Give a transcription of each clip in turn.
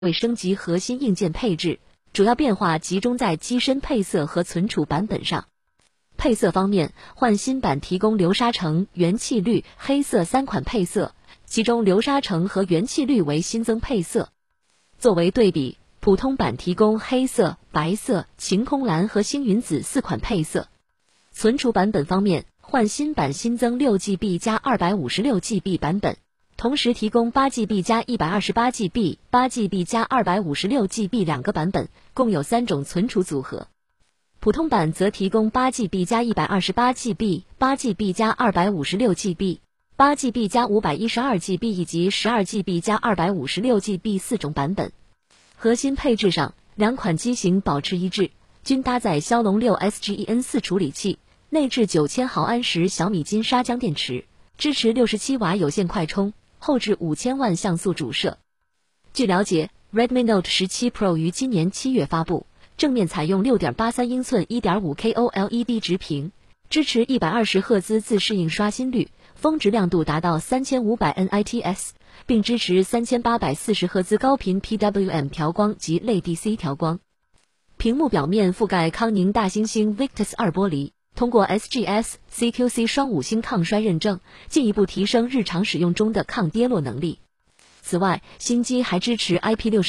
为升级核心硬件配置，主要变化集中在机身配色和存储版本上。配色方面，换新版提供流沙橙、元气绿、黑色3款配色，其中流沙橙和元气绿为新增配色。作为对比，普通版提供黑色、白色、晴空蓝和星云紫4款配色。存储版本方面，换新版新增 6GB 加 256GB 版本，同时提供 8GB 加 128GB、8GB 加 256GB 2个版本，共有3种存储组合。普通版则提供 8GB 加 128GB、8GB 加 256GB、8GB 加 512GB 以及 12GB 加 256GB 4种版本。核心配置上，两款机型保持一致，均搭载骁龙6 SGEN4 处理器，内置9000毫安时小米金砂浆电池，支持67瓦有线快充，后置5000万像素主摄。据了解 ，Redmi Note 17 Pro 于今年7月发布，正面采用 6.83 英寸 1.5K OLED 直屏，支持120赫兹自适应刷新率，峰值亮度达到3500 nits， 并支持3840赫兹高频 PWM 调光及类 DC 调光。屏幕表面覆盖康宁大猩猩 Victus 2玻璃，通过 SGS、CQC 双5星抗摔认证，进一步提升日常使用中的抗跌落能力。此外，新机还支持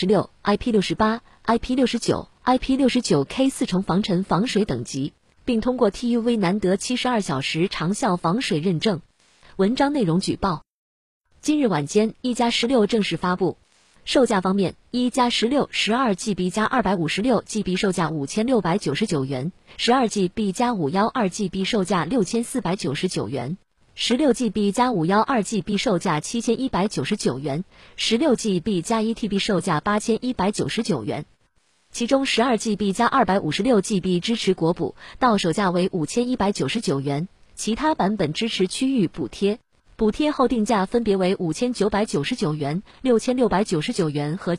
IP66、IP68、IP69、IP69K 4重防尘防水等级，并通过 TUV 难得72小时长效防水认证。文章内容举报。今日晚间，一加16正式发布。售价方面，一加16 12GB 加 256GB 售价5699元，12GB 加 512GB 售价6499元，16GB 加 512GB 售价7199元，16GB 加 1TB 售价8199元。其中 12GB 加 256GB 支持国补，到手价为5199元，其他版本支持区域补贴。补贴后定价分别为5999元、6699元和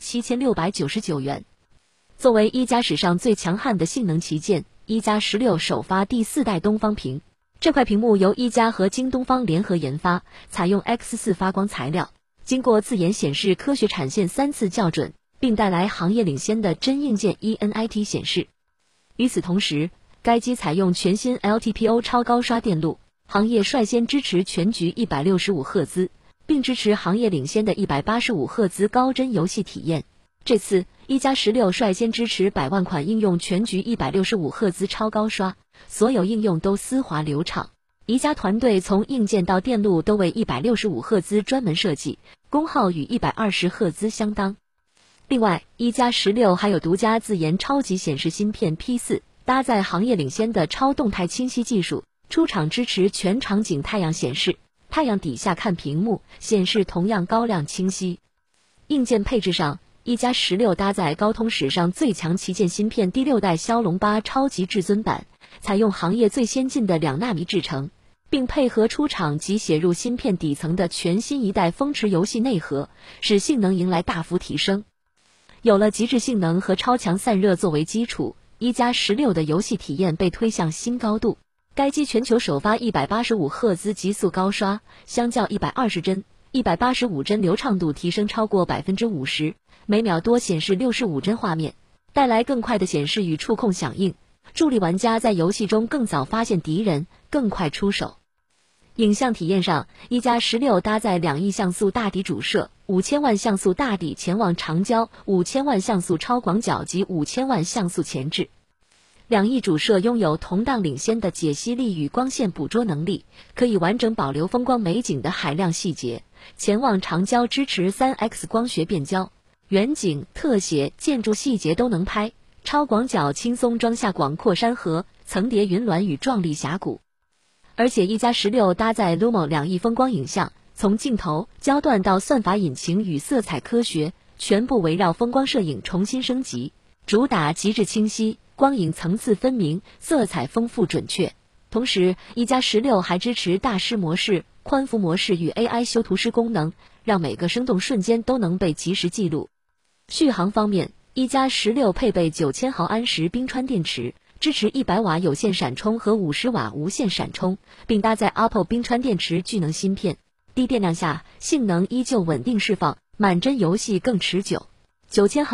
7699元。作为一加史上最强悍的性能旗舰，一加16首发第4代东方屏。这块屏幕由一加和京东方联合研发，采用 X4 发光材料，经过自研显示科学产线3次校准，并带来行业领先的真硬件 ENIT 显示。与此同时，该机采用全新 LTPO 超高刷电路，行业率先支持全局165赫兹，并支持行业领先的185赫兹高帧游戏体验。这次一加16率先支持100万款应用全局165赫兹超高刷，所有应用都丝滑流畅。一加团队从硬件到电路都为165赫兹专门设计，功耗与120赫兹相当。另外，一加16还有独家自研超级显示芯片 P4， 搭载行业领先的超动态清晰技术，出厂支持全场景太阳显示，太阳底下看屏幕，显示同样高亮清晰。硬件配置上，一加16搭载高通史上最强旗舰芯片第6代骁龙8超级至尊版，采用行业最先进的2纳米制程，并配合出厂即写入芯片底层的全新一代风驰游戏内核，使性能迎来大幅提升。有了极致性能和超强散热作为基础，一加16的游戏体验被推向新高度。该机全球首发185赫兹极速高刷，相较120帧、185帧流畅度提升超过 50%， 每秒多显示65帧画面，带来更快的显示与触控响应，助力玩家在游戏中更早发现敌人，更快出手。影像体验上，一加16搭载2亿像素大底主摄、5000万像素大底潜望长焦、5000万像素超广角及5000万像素前置。2亿主摄拥有同档领先的解析力与光线捕捉能力，可以完整保留风光美景的海量细节。潜望长焦支持 3X 光学变焦，远景、特写、建筑细节都能拍。超广角轻松装下广阔山河、层叠云峦与壮丽峡谷。而且一加16搭载 Lumo 2亿风光影像，从镜头、焦段到算法引擎与色彩科学，全部围绕风光摄影重新升级，主打极致清晰，光影层次分明，色彩丰富准确。同时，一加16还支持大师模式、宽幅模式与 AI 修图师功能，让每个生动瞬间都能被及时记录。续航方面，一加16配备9000毫安时冰川电池，支持100瓦有线闪充和50瓦无线闪充，并搭载 Apple 冰川电池聚能芯片。低电量下，性能依旧稳定释放，满帧游戏更持久。 9000